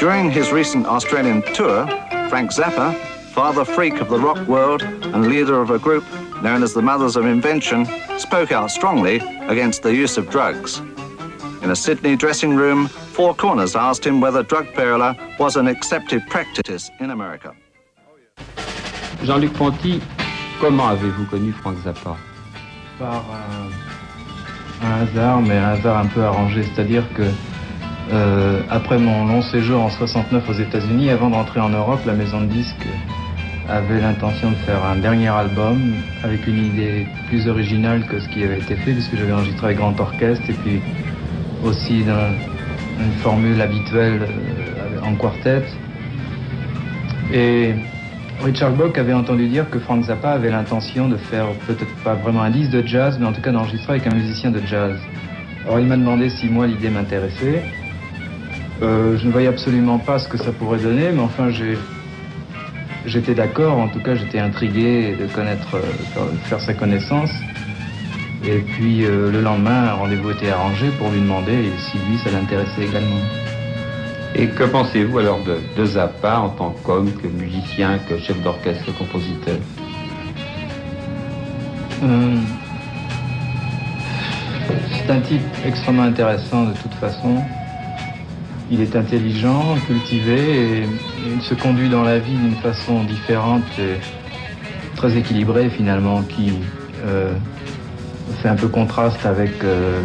During his recent Australian tour, Frank Zappa, father freak of the rock world and leader of a group known as the Mothers of Invention, spoke out strongly against the use of drugs. In a Sydney dressing room, Four Corners asked him whether drug paranoia was an accepted practice in America. Jean-Luc Ponty, comment avez-vous connu Frank Zappa? Par un hasard, mais un hasard un peu arrangé, c'est-à-dire que après mon long séjour en 69 aux États-Unis, avant de rentrer en Europe, la maison de disques avait l'intention de faire un dernier album avec une idée plus originale que ce qui avait été fait, puisque j'avais enregistré avec grand orchestre et puis aussi dans une formule habituelle en quartet. Et Richard Bloch avait entendu dire que Frank Zappa avait l'intention de faire peut-être pas vraiment un disque de jazz, mais en tout cas d'enregistrer avec un musicien de jazz. Alors il m'a demandé si moi l'idée m'intéressait. Je ne voyais absolument pas ce que ça pourrait donner, mais enfin j'étais d'accord, en tout cas j'étais intrigué de connaître, de faire sa connaissance. Et puis le lendemain, un rendez-vous était arrangé pour lui demander si lui ça l'intéressait également. Et que pensez-vous alors de Zappa en tant qu'homme, que musicien, que chef d'orchestre, compositeur? C'est un type extrêmement intéressant de toute façon. Il est intelligent, cultivé et il se conduit dans la vie d'une façon différente et très équilibrée finalement, qui fait un peu contraste avec